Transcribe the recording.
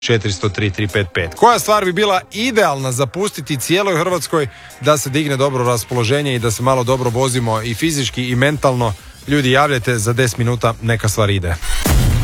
403-355. Koja stvar bi bila idealna za pustiti cijeloj Hrvatskoj da se digne dobro raspoloženje i da se malo dobro vozimo i fizički i mentalno? Ljudi, javljajte, za 10 minuta neka stvar ide.